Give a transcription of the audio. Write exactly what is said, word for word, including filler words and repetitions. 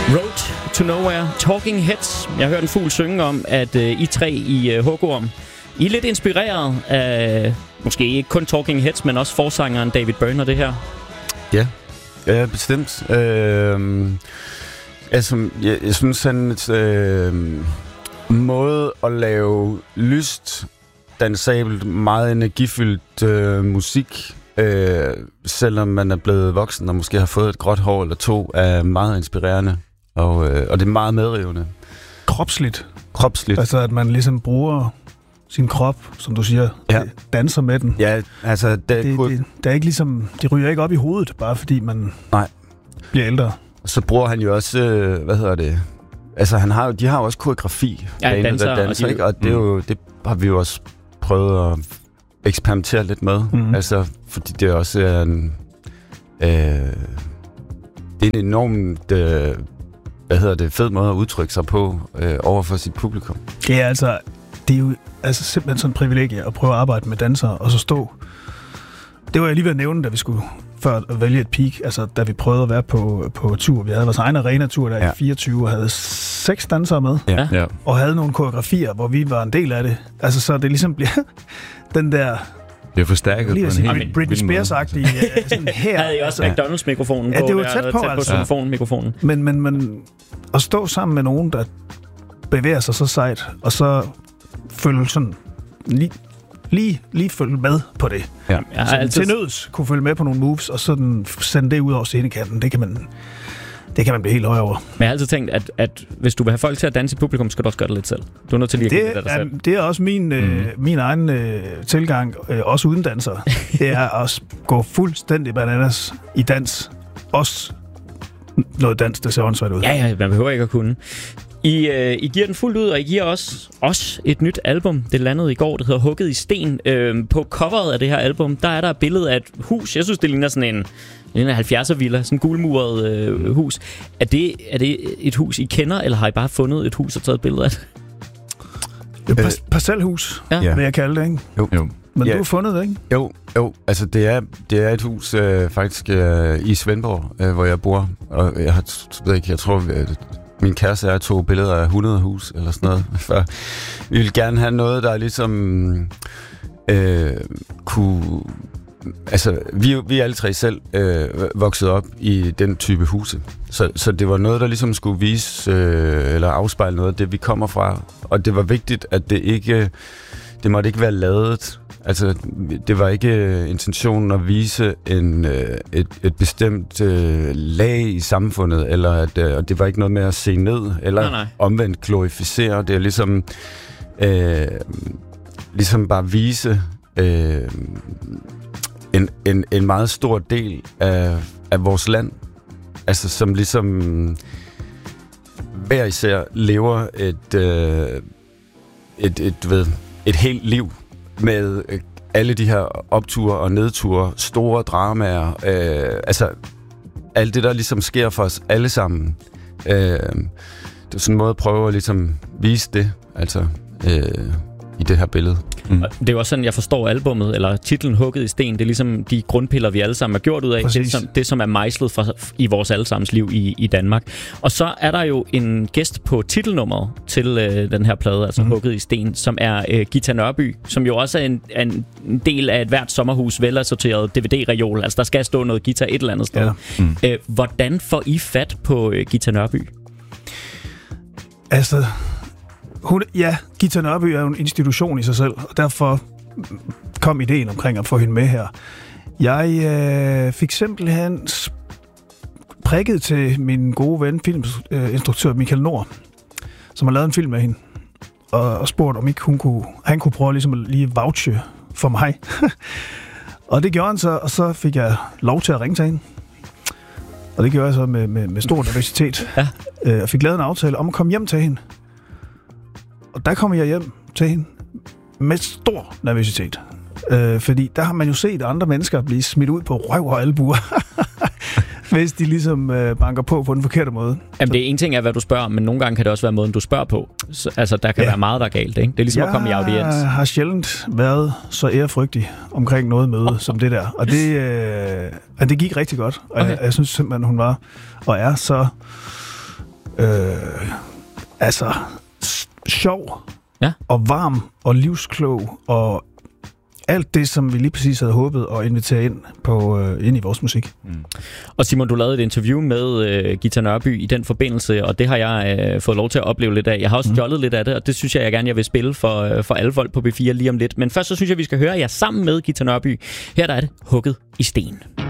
Road to Nowhere, Talking Heads. Jeg har hørt en fugl synge om, at uh, I tre i uh, Hugorm, I er lidt inspireret af, måske ikke kun Talking Heads, men også forsangeren David Byrne og det her. Ja, ja bestemt. Øh, altså, jeg, jeg synes, hans øh, måde at lave lyst, dansabelt, meget energifyldt øh, musik, øh, selvom man er blevet voksen og måske har fået et gråt hår eller to, er meget inspirerende. Og, øh, og det er meget medrivende. Kropsligt. Kropsligt. Altså, at man ligesom bruger sin krop, som du siger, ja. danser med den. Ja, altså... Det, det, kunne... det, det er ikke ligesom... Det ryger ikke op i hovedet, bare fordi man Nej. bliver ældre. Så bruger han jo også... Øh, hvad hedder det? Altså, han har, de har jo også koreografi. Ja, banen, danser, der danser, og, de... ikke? Og det, er jo, det har vi jo også prøvet at eksperimentere lidt med. Mm. Altså, fordi det også er en... Øh, det er en enormt... Øh, hvad hedder det, fed måde at udtrykke sig på øh, over for sit publikum. Det er altså, det er jo altså simpelthen sådan en privilegie at prøve at arbejde med dansere, og så stå. Det var jeg lige ved at nævne, da vi skulle før at vælge et peak, altså da vi prøvede at være på, på tur. Vi havde vores egen arena-tur der ja. i fireogtyve, og havde seks dansere med, ja. Ja. og havde nogle koreografier, hvor vi var en del af det. Altså så det ligesom bliver den der... Det er forstærket lige på en helt Britney Spears-agtig sådan her. Havde I også ja. McDonald's-mikrofonen ja, på? Ja, det var tæt på, tæt på altså. telefonmikrofonen. Men, men, men at stå sammen med nogen, der bevæger sig så sejt, og så følge sådan lige, lige, lige følge med på det. Ja. Jeg har altid... Til nøds kunne følge med på nogle moves, og sådan sende det ud over scenekanten. Det kan man... Det kan man blive helt høj over. Men jeg har altid tænkt, at, at hvis du vil have folk til at danse i publikum, skal du også gøre det lidt selv. Du er nødt til lige at det, det dig selv. Det er også min, øh, mm. min egen øh, tilgang, øh, også uden dansere. Det er at gå fuldstændig bananas i dans. Også noget dans, der ser åndssvagt ud. Ja, ja, man behøver ikke at kunne. I, øh, I giver den fuldt ud, og I giver også, også et nyt album. Det landede i går, det hedder Hugget i Sten. Øh, på coveret af det her album, der er der et billede af et hus. Jeg synes, det ligner sådan en... en halvfjerdser-villa, sådan en gulmuret øh, hus. Er det, er det et hus, I kender, eller har I bare fundet et hus og taget et billede af det? Det er et parcelhus, ja. vil jeg kalde det, ikke? Jo. jo. Men ja. du har fundet det, ikke? Jo, jo. Altså, det er, det er et hus øh, faktisk øh, i Svendborg, øh, hvor jeg bor. Og jeg har, ved ikke, jeg tror, at min kæreste og jeg tog billeder af hundrede hus, eller sådan noget. For vi vil gerne have noget, der ligesom øh, kunne... Altså, vi, vi er alle tre selv øh, vokset op i den type huse. Så, så det var noget, der ligesom skulle vise øh, eller afspejle noget af det, vi kommer fra. Og det var vigtigt, at det ikke... Det måtte ikke være ladet. Altså, det var ikke intentionen at vise en, øh, et, et bestemt øh, lag i samfundet, eller at øh, det var ikke noget med at se ned, eller nej, nej. omvendt glorificere. Det er ligesom, øh, ligesom bare vise øh, en, en, en meget stor del af, af vores land, altså som ligesom hver især lever et, øh, et, et, ved, et helt liv med øh, alle de her opture og nedture, store dramaer, øh, altså alt det, der ligesom sker for os alle sammen. Øh, det er sådan en måde at prøve at ligesom vise det, altså øh, i det her billede. Mm. Det er jo også sådan, jeg forstår albummet, eller titlen Hugget i Sten. Det er ligesom de grundpiller, vi alle sammen er gjort ud af. Det som, det, som er mejslet fra, i vores allesammens liv i, i Danmark. Og så er der jo en gæst på titelnummeret til øh, den her plade, altså mm. Hugget i Sten, som er øh, Ghita Nørby, som jo også er en, en del af et hvert sommerhus velassorteret D V D-reol. Altså, der skal stå noget Ghita et eller andet sted. Ja. Mm. Øh, hvordan får I fat på øh, Ghita Nørby? Altså... Hun, ja, Ghita Nørby er jo en institution i sig selv, og derfor kom ideen omkring at få hende med her. Jeg øh, fik simpelthen prikket til min gode ven, filminstruktør Michael Nord, som har lavet en film med hende, og, og spurgt, om ikke hun kunne, han kunne prøve ligesom at lige vouche for mig. Og det gjorde han så, og så fik jeg lov til at ringe til hende. Og det gjorde jeg så med, med, med stor nervøsitet. Ja. Øh, og fik lavet en aftale om at komme hjem til hende. Og der kommer jeg hjem til hende med stor nervøsitet. Øh, fordi der har man jo set andre mennesker blive smidt ud på røv og albuer, hvis de ligesom øh, banker på på den forkerte måde. Jamen, det er en ting af, hvad du spørger, men nogle gange kan det også være måden, du spørger på. Så, altså, der kan ja. være meget, der er galt, ikke? Det er ligesom jeg at komme i audiens. Jeg har sjældent været så ærefrygtig omkring noget møde oh. som det der. Og det, øh, og det gik rigtig godt. Og okay. jeg, jeg synes simpelthen, hun var og er så øh, altså sjov ja. og varm og livsklog og alt det, som vi lige præcis havde håbet at invitere ind, på, øh, ind i vores musik. Mm. Og Simon, du lavede et interview med øh, Ghita Nørby i den forbindelse, og det har jeg øh, fået lov til at opleve lidt af. Jeg har også mm. stjålet lidt af det, og det synes jeg, jeg gerne jeg vil spille for, øh, for alle folk på B fire lige om lidt. Men først så synes jeg, vi skal høre jer sammen med Ghita Nørby. Her der er det Hugget i sten.